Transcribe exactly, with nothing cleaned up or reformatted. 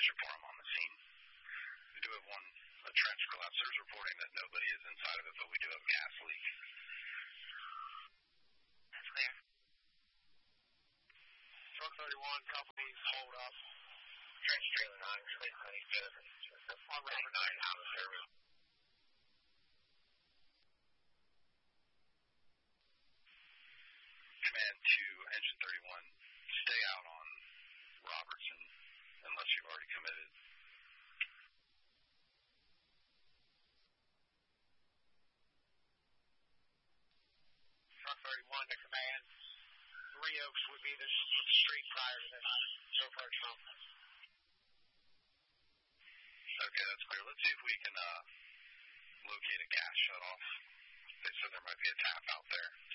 condition for them on the scene. We do have one, a trench collapse. There's reporting that nobody is inside of it, but we do have a gas leak. That's clear. Truck thirty-one, companies, hold up. Trench trailer nine, clear, honey, good. One number nine, out of service. Command to engine thirty-one, stay out on Robertson unless you've already committed. Truck thirty-one to command. Three Oaks would be the street prior to this. So far, Trump. Okay, that's clear. Let's see if we can uh, locate a gas shutoff. They said there might be a tap out there.